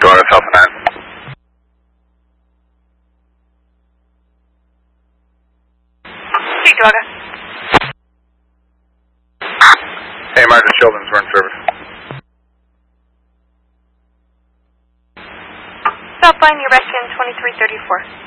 Doris Alpha 9. Hey, Dora. Hey, Marcus Children's, we're in service. Stop by near Reston 2334.